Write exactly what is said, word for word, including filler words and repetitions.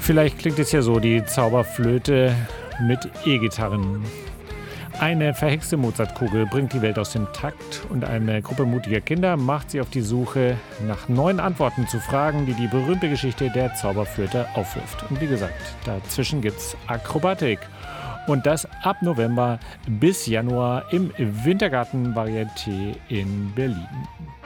Vielleicht klingt es ja so, die Zauberflöte mit E-Gitarren. Eine verhexte Mozartkugel bringt die Welt aus dem Takt und eine Gruppe mutiger Kinder macht sich auf die Suche nach neuen Antworten zu Fragen, die die berühmte Geschichte der Zauberflöte aufwirft. Und wie gesagt, dazwischen gibt's Akrobatik. Und das ab November bis Januar im Wintergarten Varieté in Berlin.